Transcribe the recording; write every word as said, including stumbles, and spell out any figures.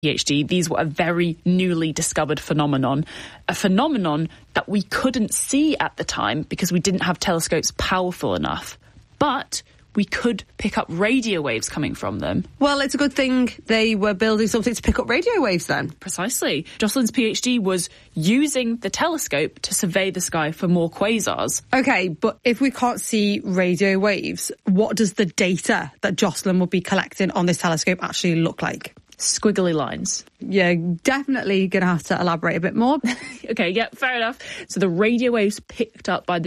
PhD, these were a very newly discovered phenomenon, a phenomenon that we couldn't see at the time because we didn't have telescopes powerful enough. But we could pick up radio waves coming from them. Well, it's a good thing they were building something to pick up radio waves then. Precisely. Jocelyn's PhD was using the telescope to survey the sky for more quasars. OK, but if we can't see radio waves, what does the data that Jocelyn will be collecting on this telescope actually look like? Squiggly lines. Yeah, definitely going to have to elaborate a bit more. OK, yeah, fair enough. So the radio waves picked up by the